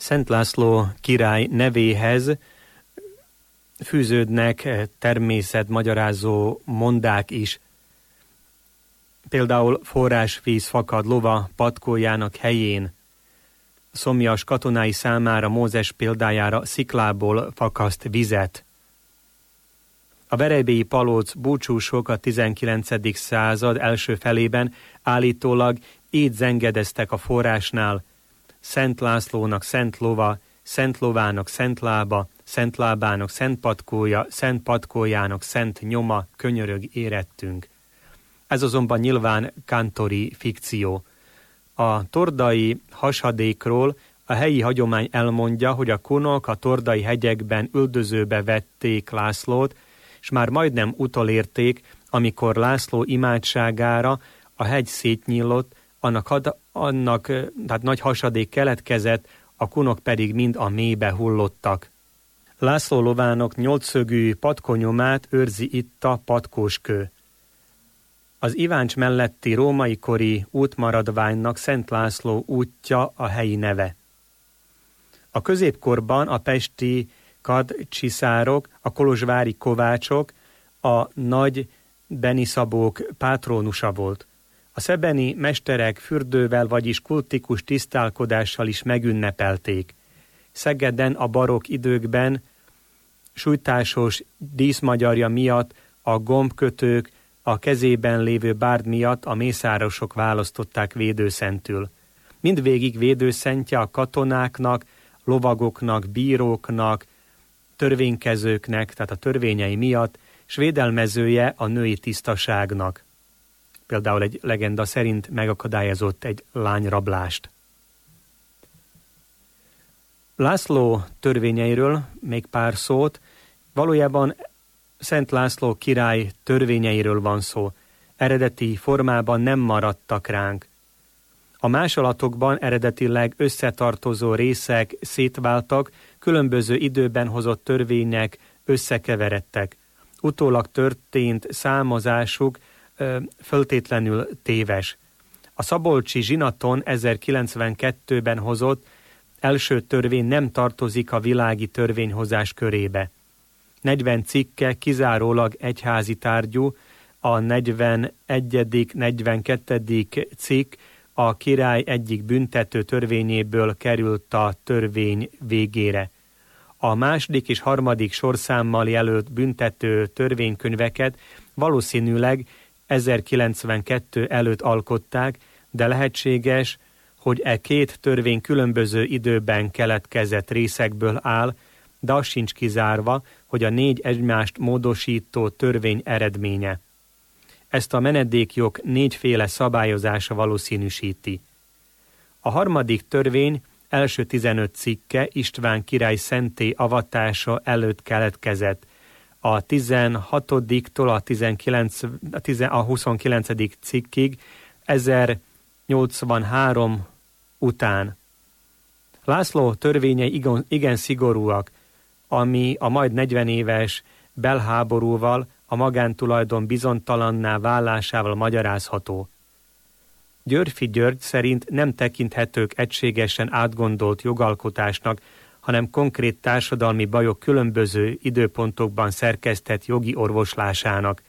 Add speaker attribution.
Speaker 1: Szent László király nevéhez fűződnek természetmagyarázó mondák is. Például forrásvíz fakad lova patkójának helyén. Szomjas katonái számára Mózes példájára sziklából fakaszt vizet. A verebélyi palóc búcsúsok a 19. század első felében állítólag így zengedeztek a forrásnál: Szent Lászlónak szent lova, szent lovának szent lába, szent lábának szent patkója, szent patkójának szent nyoma, könyörög érettünk. Ez azonban nyilván kántori fikció. A tordai hasadékról a helyi hagyomány elmondja, hogy a kunok a tordai hegyekben üldözőbe vették Lászlót, és már majdnem utolérték, amikor László imádságára a hegy szétnyílott, annak nagy hasadék keletkezett, a kunok pedig mind a mélybe hullottak. László lovának 8-szögű patkonyomát őrzi itt a patkóskő. Az Iváncs melletti római kori útmaradványnak Szent László útja a helyi neve. A középkorban a pesti kadcsiszárok, a kolozsvári kovácsok, a nagy beniszabók pátrónusa volt. A szebeni mesterek fürdővel, vagyis kultikus tisztálkodással is megünnepelték. Szegeden a barokk időkben sújtásos díszmagyarja miatt, a gombkötők, a kezében lévő bárd miatt a mészárosok választották védőszentül. Mindvégig védőszentje a katonáknak, lovagoknak, bíróknak, törvénykezőknek, tehát a törvényei miatt, s védelmezője a női tisztaságnak. Például egy legenda szerint megakadályozott egy lányrablást. László törvényeiről még pár szót. Valójában Szent László király törvényeiről van szó. Eredeti formában nem maradtak ránk. A másolatokban eredetileg összetartozó részek szétváltak, különböző időben hozott törvények összekeveredtek. Utólag történt számozásuk föltétlenül téves. A szabolcsi zsinaton 1092-ben hozott első törvény nem tartozik a világi törvényhozás körébe. 40 cikke kizárólag egyházi tárgyú, a 41., 42. cikk a király egyik büntető törvényéből került a törvény végére. A második és harmadik sorszámmal jelölt büntető törvénykönyveket valószínűleg 1092 előtt alkották, de lehetséges, hogy e két törvény különböző időben keletkezett részekből áll, de az sincs kizárva, hogy a 4 egymást módosító törvény eredménye. Ezt a menedékjog 4 féle szabályozása valószínűsíti. A harmadik törvény első 15 cikke István király szentté avatása előtt keletkezett. A 16-tól a 29. cikkig 1083 után. László törvényei igen szigorúak, ami a majd 40 éves belháborúval, a magántulajdon bizonytalanná válásával magyarázható. Györffy György szerint nem tekinthetők egységesen átgondolt jogalkotásnak, hanem konkrét társadalmi bajok különböző időpontokban szerkesztett jogi orvoslásának.